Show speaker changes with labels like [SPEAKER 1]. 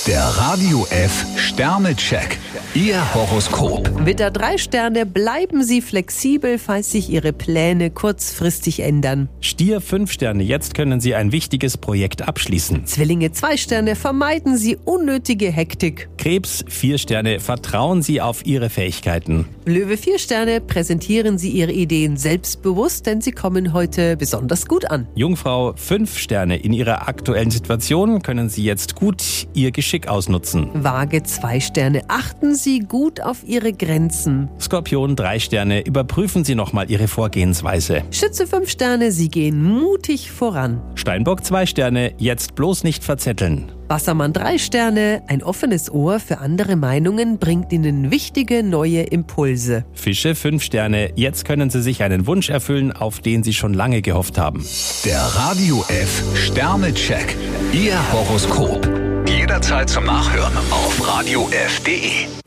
[SPEAKER 1] Der Radio F Sternecheck. Ihr Horoskop.
[SPEAKER 2] Widder 3 Sterne, bleiben Sie flexibel, falls sich Ihre Pläne kurzfristig ändern.
[SPEAKER 3] Stier 5 Sterne, jetzt können Sie ein wichtiges Projekt abschließen.
[SPEAKER 2] Zwillinge 2 Sterne, vermeiden Sie unnötige Hektik.
[SPEAKER 3] Krebs 4 Sterne, vertrauen Sie auf Ihre Fähigkeiten.
[SPEAKER 2] Löwe 4 Sterne, präsentieren Sie Ihre Ideen selbstbewusst, denn sie kommen heute besonders gut an.
[SPEAKER 3] Jungfrau 5 Sterne, in Ihrer aktuellen Situation können Sie jetzt gut Ihr Geschick ausnutzen.
[SPEAKER 2] Waage 2 Sterne, achten Sie gut auf Ihre Grenzen.
[SPEAKER 3] Skorpion 3 Sterne, überprüfen Sie nochmal Ihre Vorgehensweise.
[SPEAKER 2] Schütze 5 Sterne, Sie gehen mutig voran.
[SPEAKER 3] Steinbock 2 Sterne, jetzt bloß nicht verzetteln.
[SPEAKER 2] Wassermann 3 Sterne, ein offenes Ohr für andere Meinungen bringt Ihnen wichtige neue Impulse.
[SPEAKER 3] Fische 5 Sterne, jetzt können Sie sich einen Wunsch erfüllen, auf den Sie schon lange gehofft haben.
[SPEAKER 1] Der Radio F Sternecheck. Ihr Horoskop. Jederzeit zum Nachhören auf radiof.de.